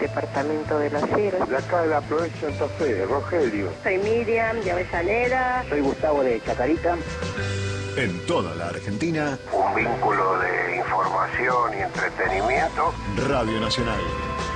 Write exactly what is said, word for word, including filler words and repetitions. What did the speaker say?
departamento de Las Heras. De acá de la provincia de Santa Fe, Rogelio. Soy Miriam de Avellaneda. Soy Gustavo de Chacarita. En toda la Argentina, un vínculo de información y entretenimiento. Radio Nacional.